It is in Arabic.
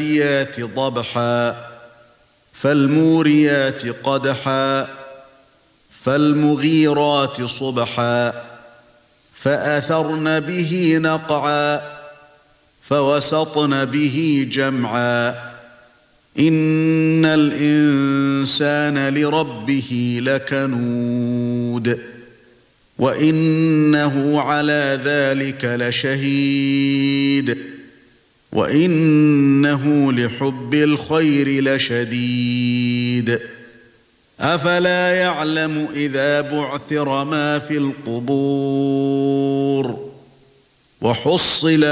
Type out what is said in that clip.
والعاديات ضبحا فالموريات قدحا فالمغيرات صبحا فأثرن به نقعا فوسطن به جمعا إن الإنسان لربه لكنود وإنه على ذلك لشهيد وإنه لحب الخير لشديد أفلا يعلم إذا بعثر ما في القبور وحصل